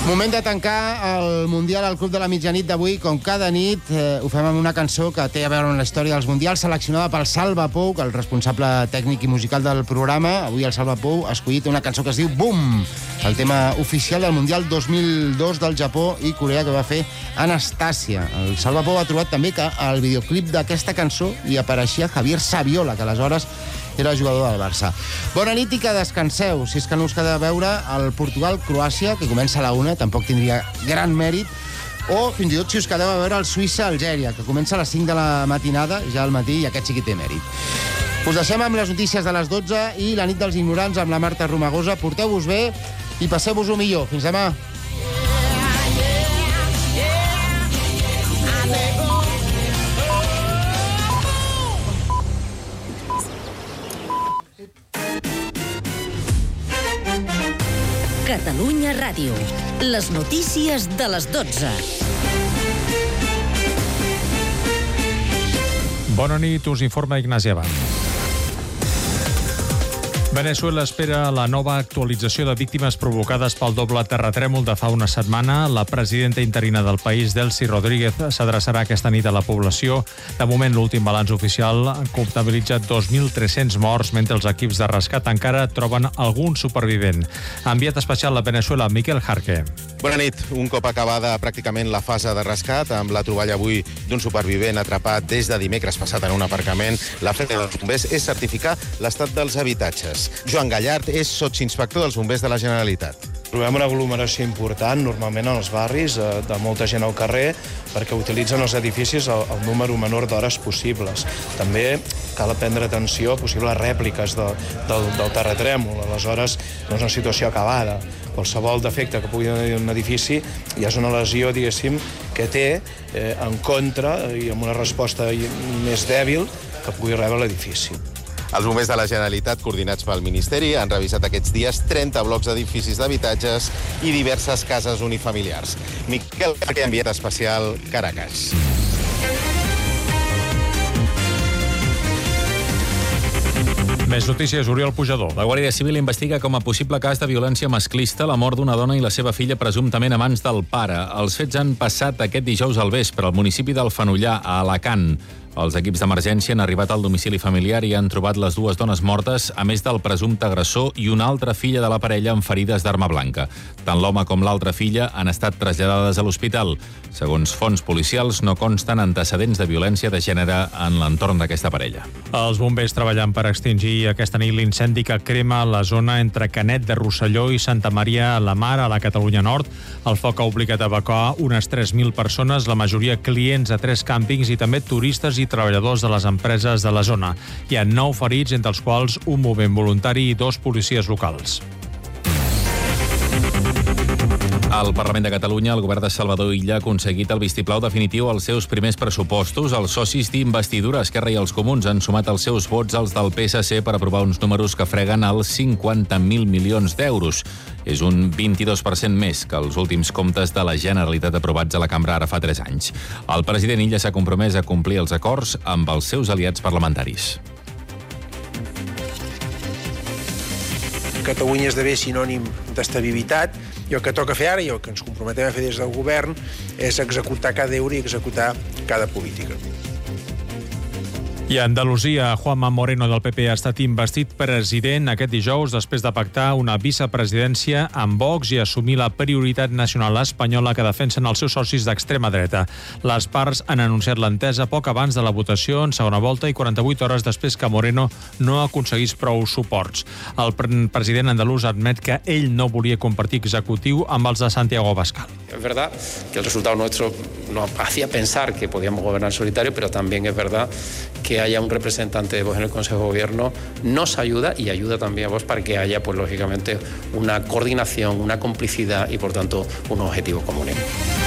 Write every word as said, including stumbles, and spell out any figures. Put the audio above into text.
Moment de tancar el Mundial al Club de la Mitjanit d'avui. Com cada nit, eh, ho fem amb una cançó que té a veure amb la història dels Mundials, seleccionada pel Salva Pou, el responsable tècnic i musical del programa. Avui el Salva Pou ha escollit una cançó que es diu Boom, el tema oficial del Mundial dos mil dos del Japó i Corea que va fer Anastàcia. El Salva Pou ha trobat també que al videoclip d'aquesta cançó hi apareixia Javier Saviola, que aleshores era jugador del Barça. Bona nit i que descanseu. Si és que no us queda veure el Portugal-Croàcia, que comença a la una, tampoc tindria gran mèrit, o fins i tot si us quedeu a veure el Suïssa-Algèria, que comença a les cinc de la matinada, ja al matí, i aquest sí que té mèrit. Us deixem amb les notícies de les dotze i la nit dels ignorants amb la Marta Romagosa. Porteu-vos bé i passeu-vos-ho millor. Fins demà. Catalunya Ràdio. Les notícies de les dotze. Bona nit, us informa Ignasi Abad. Veneçuela espera la nova actualització de víctimes provocades pel doble terratrèmol de fa una setmana. La presidenta interina del país, Delcy Rodríguez, s'adreçarà aquesta nit a la població. De moment, l'últim balanç oficial comptabilitza dos mil tres-cents morts, mentre els equips de rescat encara troben algun supervivent. Enviat especial a Veneçuela, Miquel Jarque. Bona nit. Un cop acabada pràcticament la fase de rescat, amb la troballa avui d'un supervivent atrapat des de dimecres passat en un aparcament, la feina dels bombers és certificar l'estat dels habitatges. Joan Gallart és sotsinspector dels bombers de la Generalitat. Trobem una aglomeració important, normalment en els barris, de molta gent al carrer, perquè utilitzen els edificis el, el número menor d'hores possibles. També cal prendre atenció a possibles rèpliques de, del, del terratrèmol. Aleshores, no és una situació acabada. Qualsevol defecte que pugui haver un edifici ja és una lesió, diguéssim, que té eh, en contra i amb una resposta més dèbil que pugui rebre l'edifici. Els bombers de la Generalitat, coordinats pel Ministeri, han revisat aquests dies trenta blocs d'edificis d'habitatges i diverses cases unifamiliars. Miquel Jarque, enviat especial, Caracas. Més notícies, Oriol Pujador. La Guàrdia Civil investiga com a possible cas de violència masclista la mort d'una dona i la seva filla presumptament a mans del pare. Els fets han passat aquest dijous al vespre al municipi del Fenollar, a Alacant. Els equips d'emergència han arribat al domicili familiar i han trobat les dues dones mortes, a més del presumpte agressor i una altra filla de la parella amb ferides d'arma blanca. Tant l'home com l'altra filla han estat traslladades a l'hospital. Segons fonts policials, no consten antecedents de violència de gènere en l'entorn d'aquesta parella. Els bombers treballant per extingir aquesta nit l'incendi que crema la zona entre Canet de Rosselló i Santa Maria a la Mar, a la Catalunya Nord. El foc ha obligat a evacuar unes tres mil persones, la majoria clients a tres càmpings i també turistes i treballadors de les empreses de la zona. Hi ha nou ferits, entre els quals un moviment voluntari i dos policies locals. Al Parlament de Catalunya, el govern de Salvador Illa ha aconseguit el vistiplau definitiu als seus primers pressupostos. Els socis d'investidura, Esquerra i els Comuns, han sumat els seus vots als del P S C per aprovar uns números que freguen els cinquanta mil milions d'euros. És un vint-i-dos per cent més que els últims comptes de la Generalitat aprovats a la cambra ara fa tres anys. El president Illa s'ha compromès a complir els acords amb els seus aliats parlamentaris. Catalunya esdevé sinònim d'estabilitat i el que toca fer ara i el que ens comprometem a fer des del govern és executar cada euro i executar cada política. I a Andalusia, Juanma Moreno del P P ha estat investit president aquest dijous després de pactar una vicepresidència amb Vox i assumir la prioritat nacional espanyola que defensen els seus socis d'extrema dreta. Les parts han anunciat l'entesa poc abans de la votació en segona volta i quaranta-vuit hores després que Moreno no aconseguís prou suports. El president andalús admet que ell no volia compartir executiu amb els de Santiago Abascal. Es verdad que el resultado nuestro nos hacía pensar que podíamos gobernar solitario, pero también es verdad que haya un representante de Vox en el Consejo de Gobierno nos ayuda y ayuda también a Vox para que haya, pues lógicamente, una coordinación, una complicidad y, por tanto, unos objetivos comunes.